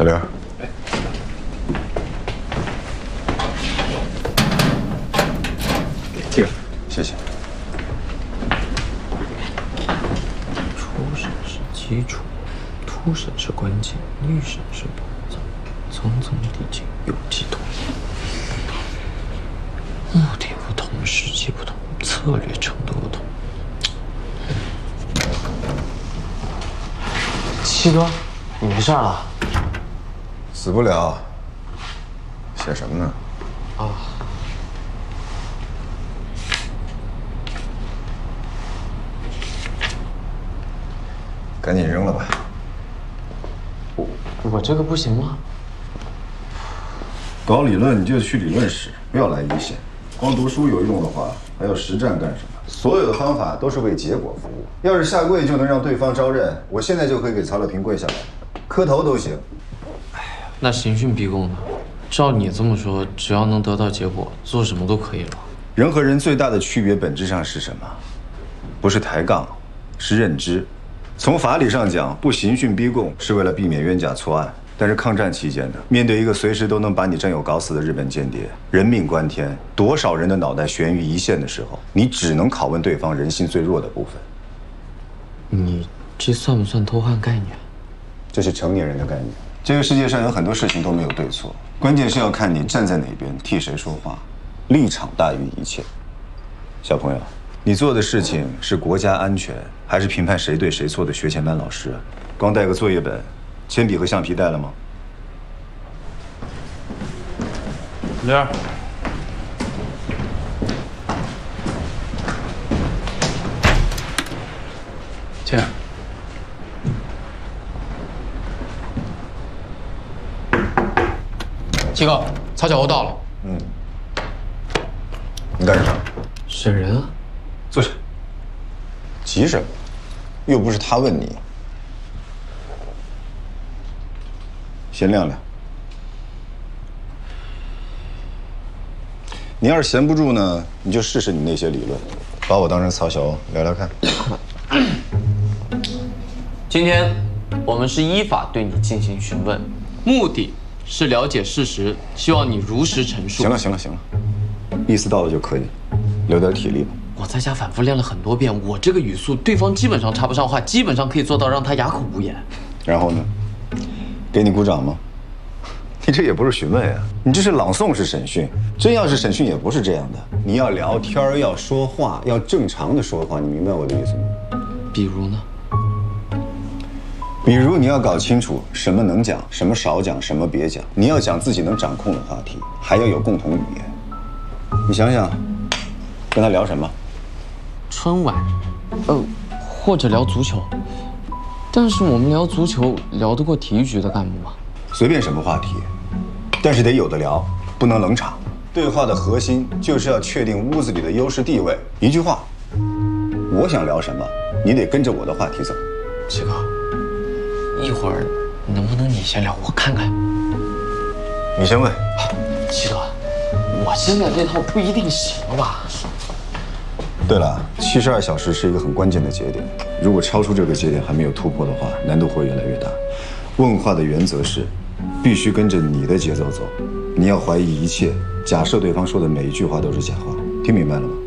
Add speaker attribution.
Speaker 1: 小刘，这个谢谢。
Speaker 2: 初审是基础，突审是关键，预审是宝藏，层层递进有系统。目的不同，时机不同，策略程度不同。七哥，你没事了？
Speaker 1: 死不了。写什么呢？
Speaker 2: 啊。
Speaker 1: 赶紧扔了吧。
Speaker 2: 我这个不行吗？
Speaker 1: 搞理论你就去理论室，不要来一线。光读书有用的话，还要实战干什么？所有的方法都是为结果服务。要是下跪就能让对方招认，我现在就可以给曹乐平跪下来，磕头都行。
Speaker 2: 哎呀，那刑讯逼供呢？照你这么说，只要能得到结果，做什么都可以了。
Speaker 1: 人和人最大的区别本质上是什么？不是抬杠，是认知。从法理上讲，不刑讯逼供是为了避免冤假错案。但是抗战期间呢，面对一个随时都能把你战友搞死的日本间谍，人命关天，多少人的脑袋悬于一线的时候，你只能拷问对方人性最弱的部分。
Speaker 2: 你这算不算偷换概念？
Speaker 1: 这是成年人的概念。这个世界上有很多事情都没有对错，关键是要看你站在哪边，替谁说话，立场大于一切。小朋友，你做的事情是国家安全，还是评判谁对谁错的学前班老师？光带个作业本，铅笔和橡皮带了吗？
Speaker 2: 刘儿，
Speaker 3: 请。七哥，曹小欧到了。
Speaker 1: 你干什么？
Speaker 2: 审人啊。
Speaker 1: 坐下。急什么？又不是他问你。先晾晾。你要是闲不住呢，你就试试你那些理论，把我当成曹小欧聊聊看。
Speaker 2: 今天我们是依法对你进行询问，目的是了解事实，希望你如实陈述。
Speaker 1: 行了，意思到了就可以，留点体力吧。
Speaker 2: 我在家反复练了很多遍，我这个语速，对方基本上插不上话，基本上可以做到让他哑口无言。
Speaker 1: 然后呢？给你鼓掌吗？你这也不是询问呀，你这是朗诵式审讯。真要是审讯，也不是这样的。你要聊天，要说话，要正常的说话，你明白我的意思吗？
Speaker 2: 比如呢？
Speaker 1: 比如你要搞清楚什么能讲，什么少讲，什么别讲。你要讲自己能掌控的话题，还要有共同语言。你想想，跟他聊什么？
Speaker 2: 春晚，或者聊足球。但是我们聊足球聊得过体育局的干部吗？
Speaker 1: 随便什么话题，但是得有的聊，不能冷场。对话的核心就是要确定屋子里的优势地位。一句话，我想聊什么，你得跟着我的话题走。
Speaker 2: 七哥，一会儿能不能你先聊，我看看。
Speaker 1: 你先问。
Speaker 2: 七哥，我现在这套不一定行吧？
Speaker 1: 对了，72小时是一个很关键的节点，如果超出这个节点还没有突破的话，难度会越来越大。问话的原则是，必须跟着你的节奏走，你要怀疑一切，假设对方说的每一句话都是假话，听明白了吗？